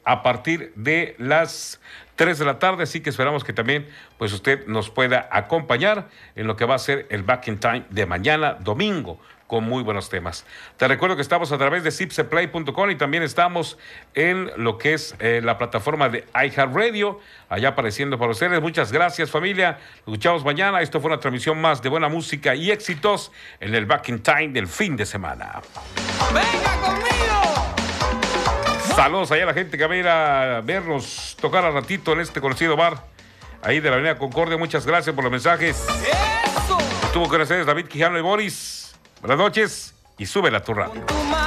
a partir de las 3 de la tarde, así que esperamos que también pues usted nos pueda acompañar en lo que va a ser el Back in Time de mañana domingo, con muy buenos temas. Te recuerdo que estamos a través de zipseplay.com y también estamos en lo que es la plataforma de iHeartRadio, allá apareciendo para ustedes. Muchas gracias, familia. Nos escuchamos mañana. Esto fue una transmisión más de buena música y éxitos en el Back in Time del fin de semana. ¡Venga conmigo! Saludos allá a la gente que va a ir a vernos tocar a ratito en este conocido bar ahí de la Avenida Concordia. Muchas gracias por los mensajes. ¡Eso! Estuvo con ustedes David Quijano y Boris. Buenas noches y súbela a tu radio.